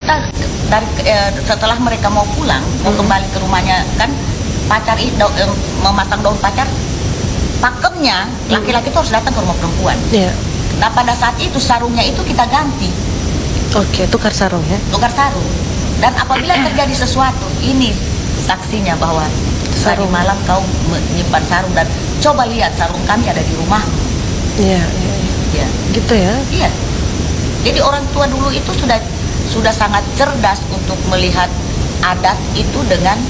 kita setelah mereka mau pulang, mau kembali ke rumahnya, kan pacar itu memasang daun pacar, pakemnya laki-laki itu harus datang ke rumah perempuan. Nah pada saat itu sarungnya itu kita ganti. Oke, tukar sarung ya? Tukar sarung. Dan apabila terjadi sesuatu, ini saksinya bahwa tadi malam kau menyimpan sarung dan coba lihat sarung kami ada di rumah. Iya. Gitu ya? Iya. Jadi orang tua dulu itu sudah sangat cerdas untuk melihat adat itu dengan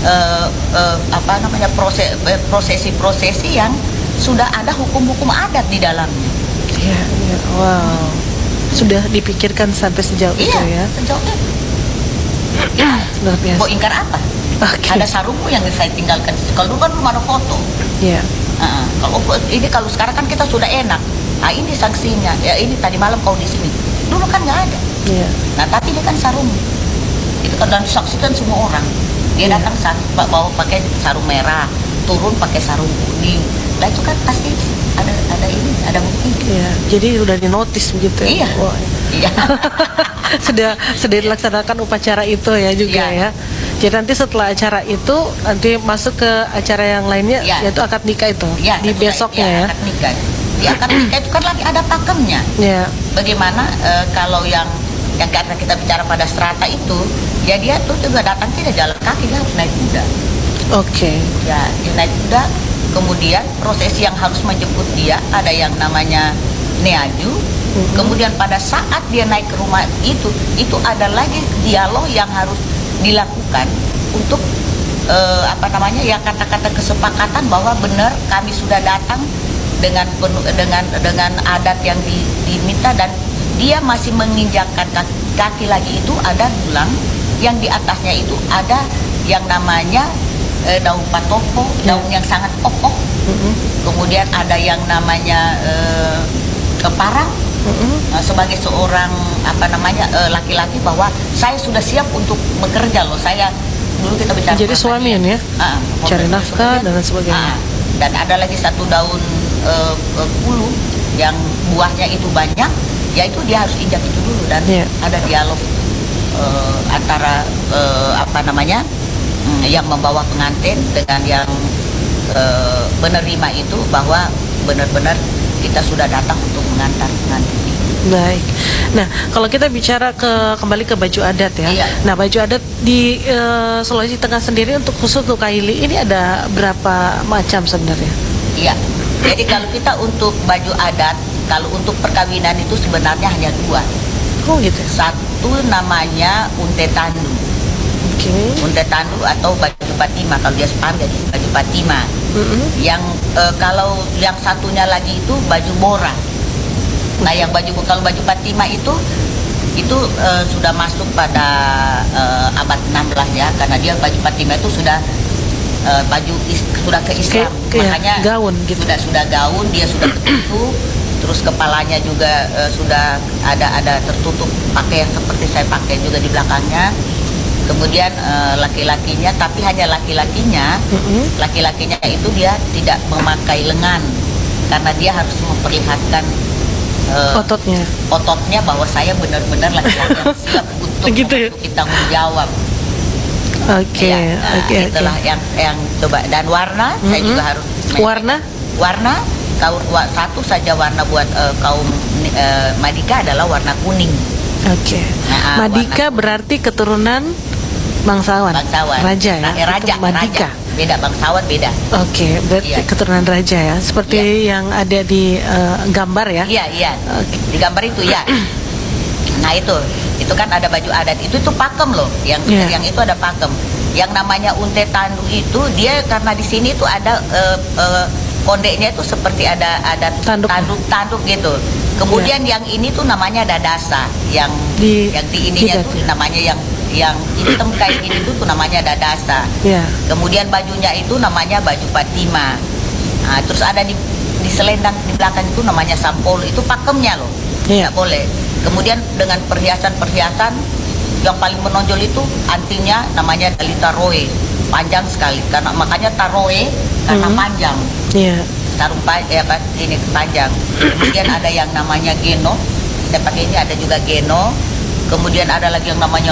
prosesi-prosesi yang sudah ada hukum-hukum adat di dalamnya. Iya. Wow. Sudah dipikirkan sampai sejauh itu ya? Sejauh itu. Luar biasa. Mau ingkar apa? Ada sarungmu yang saya tinggalkan. Kalau dulu kan belum ada foto. Iya. Kalau sekarang kan kita sudah enak. Nah ini sanksinya. Ya ini tadi malam kau di sini. Dulu kan nggak ada. Iya. Nah tapi ini kan sarung. Itu kan dan disaksikan semua orang. Dia datang bawa pakai sarung merah, turun pakai sarung kuning. Nah itu kan pasti ada bukti. Iya. Jadi udah dinotis begitu ya? Iya. Wow. Iya. sudah dilaksanakan upacara itu ya juga ya. Jadi nanti setelah acara itu nanti masuk ke acara yang lainnya, yaitu akad nikah itu di besoknya ya. Akad nikah. Di akad nikah itu kan lagi ada pakemnya. Iya. Bagaimana kalau yang karena kita bicara pada strata itu, ya dia tuh juga datang tidak jalan kaki, dia harus naik kuda. Oke. Ya, dia naik kuda. Kemudian prosesi yang harus menjemput dia ada yang namanya neaju. Kemudian pada saat dia naik ke rumah itu ada lagi dialog yang harus dilakukan untuk kata-kata kesepakatan bahwa benar kami sudah datang dengan adat yang diminta, dan dia masih menginjakkan kaki lagi. Itu ada tulang yang di atasnya itu ada yang namanya daun patopo, daun yang sangat kokoh. Kemudian ada yang namanya parang. Sebagai seorang laki-laki bahwa saya sudah siap untuk bekerja loh. Saya dulu kita bicara jadi suami ya, cari nafkah dan sebagainya. Dan ada lagi satu daun pulu yang buahnya itu banyak, yaitu dia harus injak itu dulu. Dan ada dialog antara yang membawa pengantin dengan yang menerima itu, bahwa benar-benar kita sudah datang untuk mengantar pengantin. Baik. Nah, kalau kita bicara kembali ke baju adat ya. Iya. Nah, baju adat di Sulawesi Tengah sendiri khusus untuk Kaili ini ada berapa macam sebenarnya? Iya. Jadi kalau kita untuk baju adat, kalau untuk perkawinan itu sebenarnya hanya dua. Oh gitu. Satu namanya unte tandu. Unte tandu atau baju patima, kalau dia Spam jadi baju patima. Yang kalau yang satunya lagi itu baju bora. Nah yang kalau baju patima itu sudah masuk pada abad 16 ya, karena dia baju patima itu sudah sudah ke Islam, makanya gaun gitu. Sudah gaun, dia sudah tertutup, terus kepalanya juga sudah ada tertutup pakai yang seperti saya pakai juga di belakangnya. Kemudian laki-lakinya, tapi hanya laki-lakinya itu dia tidak memakai lengan, karena dia harus memperlihatkan ototnya bahwa saya benar-benar laki-laki yang siap untuk memasuki tanggung jawab. Itulah yang coba. Dan warna saya juga harus warna satu saja warna buat kaum Madika adalah warna kuning. Madika berarti keturunan bangsawan. Raja ya. Madika. Beda, bangsawan beda. Berarti keturunan raja ya. Seperti yang ada di gambar ya. Iya. Di gambar itu ya. Nah itu kan ada baju adat. Itu pakem loh. Yang itu ada pakem. Yang namanya unte tandu itu dia karena di sini itu ada kondeknya itu seperti ada tanduk gitu. Kemudian yang ini tuh namanya dadasa. Yang di ininya tuh namanya yang hitam kayak gini tuh namanya dadasa. Kemudian bajunya itu namanya baju patima. Nah, terus ada di selendang di belakang itu namanya sampol. Itu pakemnya loh. Nggak boleh. Kemudian dengan perhiasan yang paling menonjol itu antingnya namanya dalita roe, panjang sekali, karena makanya taroe karena panjang. Sarung ini panjang. Kemudian ada yang namanya geno. Saya pakai ini ada juga geno. Kemudian ada lagi yang namanya